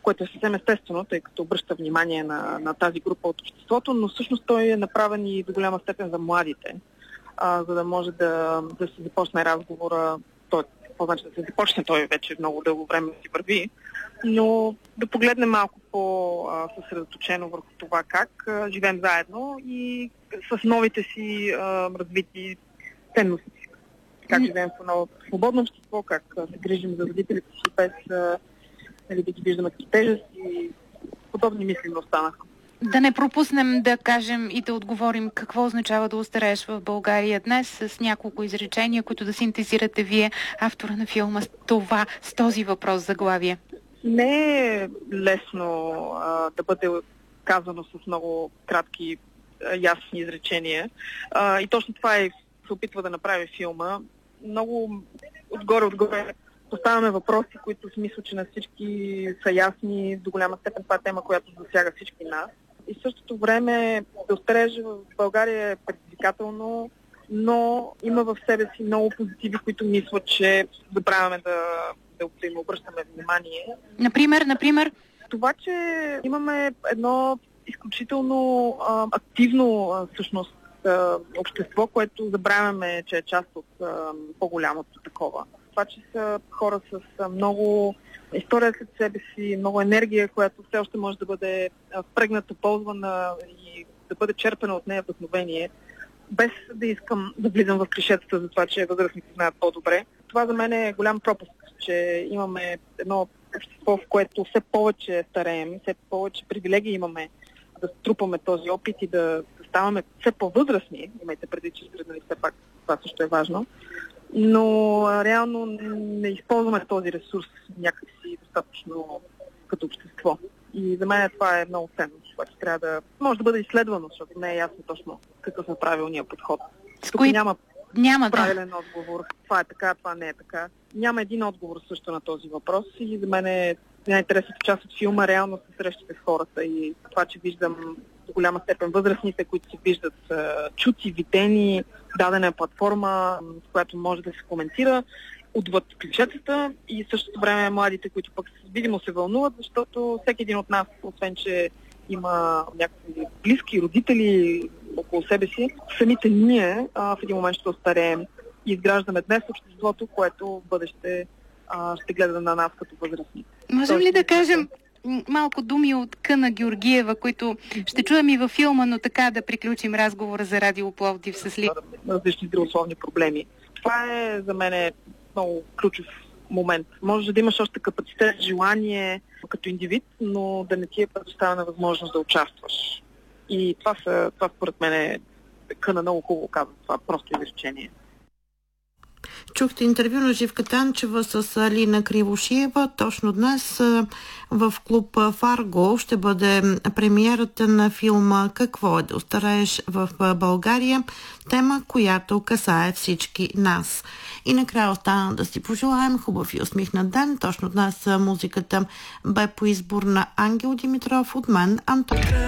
което е съвсем естествено, тъй като обръща внимание на тази група от обществото, но всъщност той е направен и до голяма степен за младите, за да може да се започне разговора. Какво значи да се започне, той вече много дълго време си върви, но да погледнем малко по-съсредоточено върху това как живеем заедно и с новите си развити ценности. Как живеем в едно свободно общество, как се грижим за родителите си без да ги виждаме като тежест и подобни мисли не останаха. Да не пропуснем да кажем и да отговорим какво означава да остарееш в България днес с няколко изречения, които да синтезирате вие, автора на филма, с този въпрос заглавие. Не е лесно да бъде казано с много кратки, ясни изречения. И точно това се опитва да направи филма. Много отгоре поставяме въпроси, които в мисля, че на всички са ясни. До голяма степен това е тема, която засяга всички нас. И в същото време да остарееш в България е предизвикателно, но има в себе си много позитиви, които мисля, че забравяме да им обръщаме внимание. Например? Това, че имаме едно изключително активно всъщност общество, което забравяме, че е част от по-голямото такова. Това, че са хора с много история след себе си, много енергия, която все още може да бъде впрегната, ползвана и да бъде черпена от нея вдъхновение, без да искам да влизам в клишетата за това, че възрастните знаят по-добре. Това за мен е голям пропуск, че имаме едно общество, в което все повече стареем, все повече привилегии имаме да струпаме този опит и да ставаме все по-възрастни. Имайте преди, че все пак това също е важно. Но реално не използваме този ресурс някакси достатъчно като общество. И за мен това е много ценно, това, че трябва да може да бъде изследвано, защото не е ясно точно какъв е правилният подход. Тук няма правилен отговор. Това е така, това не е така. Няма един отговор също на този въпрос и за мен е най-интересната част от филма реално се срещате с хората и това, че виждам до голяма степен възрастните, които се виждат чути, видени, дадена платформа, с която може да се коментира отвъд клишетата и в същото време младите, които пък видимо се вълнуват, защото всеки един от нас, освен че има някакви близки родители около себе си, самите ние в един момент ще остареем и изграждаме днес обществото, което в бъдеще ще гледа на нас като възрастни. Можем ли да кажем малко думи от Къна Георгиева, които ще чуем и във филма, но така да приключим разговора за Радио Пловдив с Ли? Различни здравословни проблеми. Това е за мен много ключов момент. Може да имаш още капацитет, желание като индивид, но да не ти е предоставена възможност да участваш. И това според мен е Къна много хубаво казва. Това е просто изречение. Чухте интервю на Живка Танчева с Алина Кривошиева. Точно днес в клуб Фарго ще бъде премиерата на филма "Какво е да остарееш в България", тема, която касае всички нас. И накрая остана да си пожелаем хубав и усмихнат ден. Точно днес музиката бе по избор на Ангел Димитров, от мен Антон.